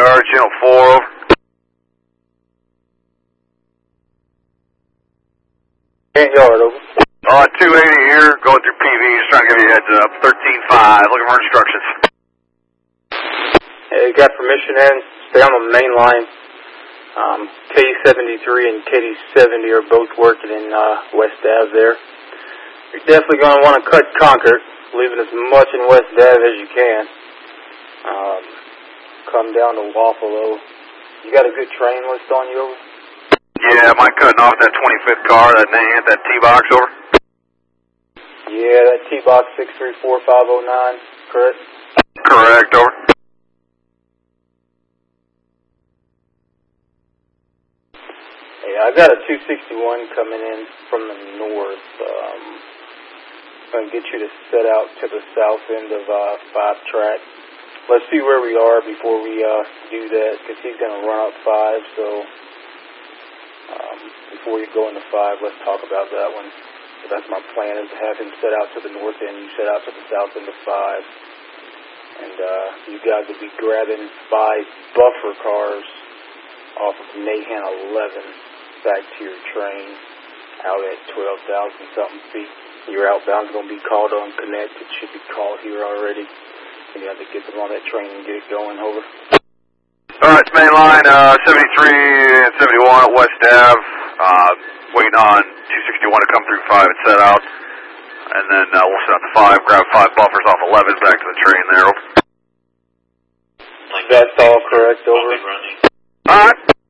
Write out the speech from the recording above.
yard, channel 4, over. 8 yard, over. 280 here, going through PV, just trying to give you a heads up. 13-5, looking for instructions. Hey, got permission in. Stay on the main line. KD73 and KD70 are both working in West Ave there. You're definitely going to want to cut Concord, leaving as much in West Ave as you can. Come down to Waffalo. You got a good train list on you, over? Yeah, am I cutting off that 25th car, that T-box, over? Yeah, that T-box 634509, correct? Correct, over. Yeah, I got a 261 coming in from the north. I'm going to get you to set out to the south end of 5 track. Let's see where we are before we do that, because he's going to run up 5, so before you go into 5, let's talk about that one. So that's my plan, is to have him set out to the north end, you set out to the south end of 5. And you guys will be grabbing 5 buffer cars off of Mahan 11 back to your train out at 12,000 something feet. Your outbound's going to be called on Connect. It should be called here already. You have to get them on that train and get it going, over. Alright, main line, 73 and 71 at West Ave. Waiting on 261 to come through 5 and set out. And then we'll set out to 5, grab 5 buffers off 11 back to the train there, over. That's all correct, over. Alright.